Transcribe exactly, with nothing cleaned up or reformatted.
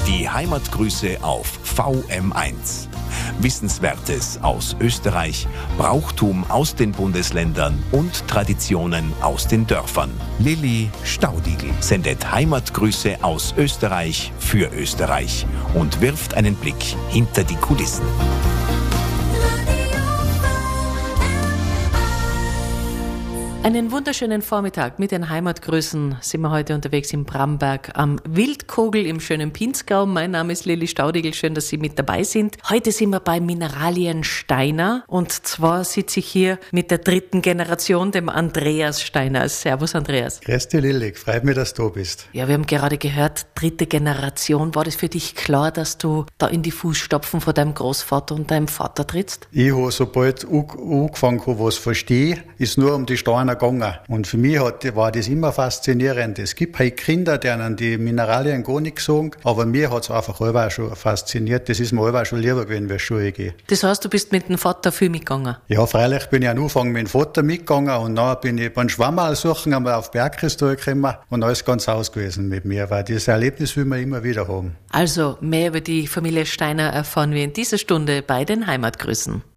Die Heimatgrüße auf V M eins. Wissenswertes aus Österreich, Brauchtum aus den Bundesländern und Traditionen aus den Dörfern. Lilli Staudigl sendet Heimatgrüße aus Österreich für Österreich und wirft einen Blick hinter die Kulissen. Einen wunderschönen Vormittag mit den Heimatgrüßen sind wir heute unterwegs in Bramberg am Wildkogel im schönen Pinzgau. Mein Name ist Lilli Staudigl, schön, dass Sie mit dabei sind. Heute sind wir bei Mineralien Steiner und zwar sitze ich hier mit der dritten Generation, dem Andreas Steiner. Servus Andreas. Grüß dich Lilli, freut mich, dass du da bist. Ja, wir haben gerade gehört, dritte Generation. War das für dich klar, dass du da in die Fußstapfen von deinem Großvater und deinem Vater trittst? Ich habe, sobald ich angefangen habe, was verstehe, ist nur um die Steiner gegangen. Und für mich hat, war das immer faszinierend. Es gibt halt Kinder, denen die Mineralien gar nichts sagen, aber mir hat es einfach auch schon fasziniert. Das ist mir auch schon lieber gewesen, wenn ich Schule gehe. Das heißt, du bist mit dem Vater viel mitgegangen? Ja, freilich bin ich am Anfang mit dem Vater mitgegangen und dann bin ich beim Schwammerl suchen einmal auf Bergkristal gekommen und alles ganz aus gewesen mit mir, weil dieses Erlebnis will man immer wieder haben. Also mehr über die Familie Steiner erfahren wir in dieser Stunde bei den Heimatgrüßen.